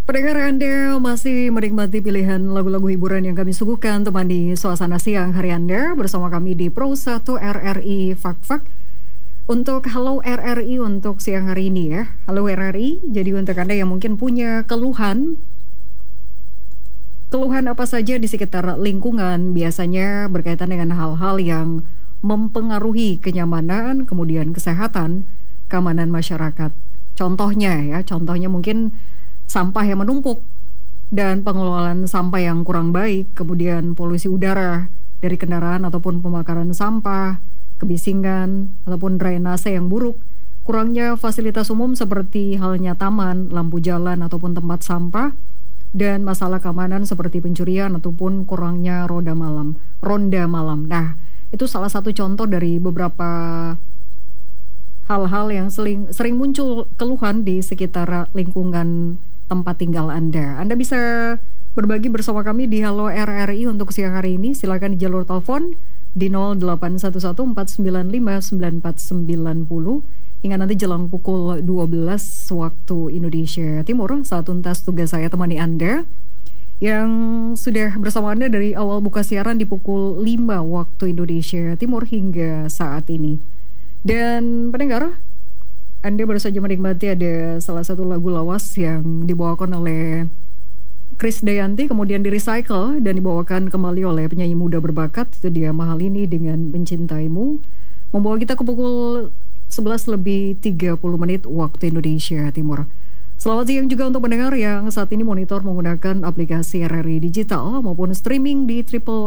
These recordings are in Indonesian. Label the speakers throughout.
Speaker 1: Pendengar Anda masih menikmati pilihan lagu-lagu hiburan yang kami suguhkan temani suasana siang hari Anda bersama kami di Pro 1 RRI Fak-Fak. Untuk Halo RRI untuk siang hari ini ya. Halo RRI, jadi untuk Anda yang mungkin punya keluhan apa saja di sekitar lingkungan, biasanya berkaitan dengan hal-hal yang mempengaruhi kenyamanan, kemudian kesehatan, keamanan masyarakat. Contohnya mungkin sampah yang menumpuk dan pengelolaan sampah yang kurang baik, kemudian polusi udara dari kendaraan ataupun pembakaran sampah, kebisingan ataupun drainase yang buruk, kurangnya fasilitas umum seperti halnya taman, lampu jalan ataupun tempat sampah, dan masalah keamanan seperti pencurian ataupun kurangnya ronda malam. Nah, itu salah satu contoh dari beberapa hal-hal yang sering muncul keluhan di sekitar lingkungan tempat tinggal Anda. Anda bisa berbagi bersama kami di Halo RRI untuk siang hari ini. Silakan di jalur telepon di 0811494990 hingga nanti jelang pukul 12 waktu Indonesia Timur saat tuntas tugas saya temani Anda yang sudah bersama Anda dari awal buka siaran di pukul 5 waktu Indonesia Timur hingga saat ini. Dan pendengar, Anda baru saja menikmati ada salah satu lagu lawas yang dibawakan oleh Krisdayanti, kemudian di-recycle dan dibawakan kembali oleh penyanyi muda berbakat, itu dia Mahalini dengan Mencintaimu, membawa kita ke pukul 11:30 waktu Indonesia Timur. Selamat siang juga untuk pendengar yang saat ini monitor menggunakan aplikasi RRI Digital maupun streaming di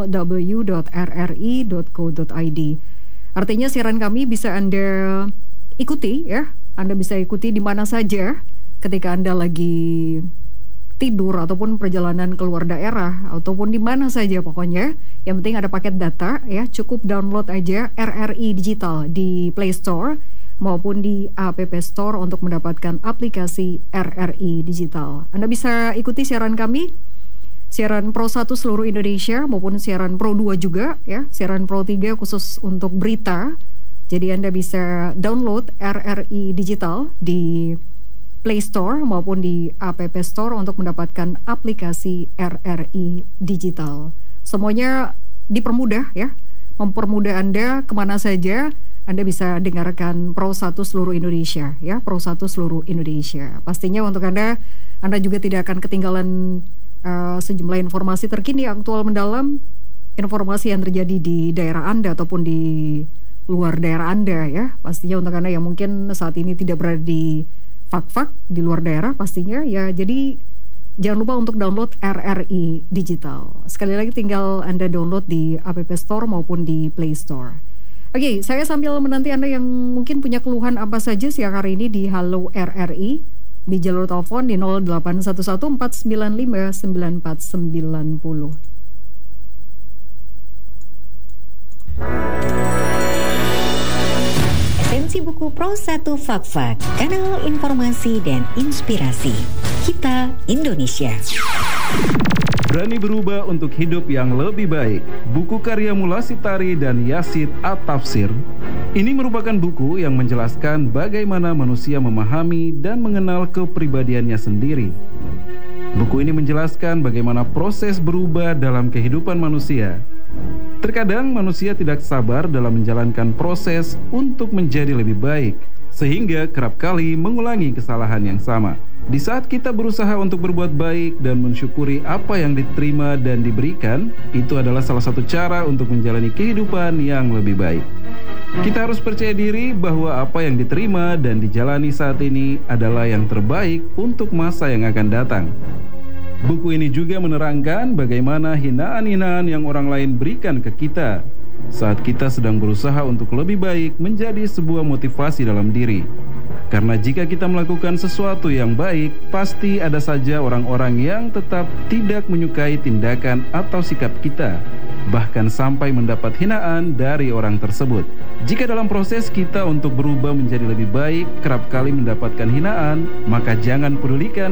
Speaker 1: www.rri.co.id. Artinya siaran kami bisa Anda ikuti ya. Anda bisa ikuti di mana saja ketika Anda lagi tidur ataupun perjalanan keluar daerah ataupun di mana saja pokoknya. Yang penting ada paket data ya, cukup download aja RRI Digital di Play Store maupun di App Store untuk mendapatkan aplikasi RRI Digital. Anda bisa ikuti siaran kami, siaran Pro 1 seluruh Indonesia maupun siaran Pro 2 juga ya, siaran Pro 3 khusus untuk berita. Jadi Anda bisa download RRI Digital di Play Store maupun di App Store untuk mendapatkan aplikasi RRI Digital. Semuanya dipermudah ya, mempermudah Anda kemana saja Anda bisa dengarkan Pro 1 seluruh Indonesia ya, Pro 1 seluruh Indonesia. Pastinya untuk Anda juga tidak akan ketinggalan sejumlah informasi terkini, aktual, mendalam, informasi yang terjadi di daerah Anda ataupun di luar daerah Anda ya. Pastinya untuk Anda yang mungkin saat ini tidak berada di Fak-Fak, di luar daerah pastinya ya. Jadi jangan lupa untuk download RRI Digital. Sekali lagi tinggal Anda download di App Store maupun di Play Store. Oke, saya sambil menanti Anda yang mungkin punya keluhan apa saja siang hari ini di Halo RRI di jalur telepon di 0811495990.
Speaker 2: Esensi buku Pro 1 Fak-Fak, kanal informasi dan inspirasi. Kita Indonesia.
Speaker 3: Berani berubah untuk hidup yang lebih baik. Buku karya Mula Sitari dan Yasid At-Tafsir. Ini merupakan buku yang menjelaskan bagaimana manusia memahami dan mengenal kepribadiannya sendiri. Buku ini menjelaskan bagaimana proses berubah dalam kehidupan manusia. Terkadang manusia tidak sabar dalam menjalankan proses untuk menjadi lebih baik, sehingga kerap kali mengulangi kesalahan yang sama. Di saat kita berusaha untuk berbuat baik dan mensyukuri apa yang diterima dan diberikan, itu adalah salah satu cara untuk menjalani kehidupan yang lebih baik. Kita harus percaya diri bahwa apa yang diterima dan dijalani saat ini adalah yang terbaik untuk masa yang akan datang. Buku ini juga menerangkan bagaimana hinaan-hinaan yang orang lain berikan ke kita saat kita sedang berusaha untuk lebih baik menjadi sebuah motivasi dalam diri. Karena jika kita melakukan sesuatu yang baik, pasti ada saja orang-orang yang tetap tidak menyukai tindakan atau sikap kita, bahkan sampai mendapat hinaan dari orang tersebut. Jika dalam proses kita untuk berubah menjadi lebih baik kerap kali mendapatkan hinaan, maka jangan pedulikan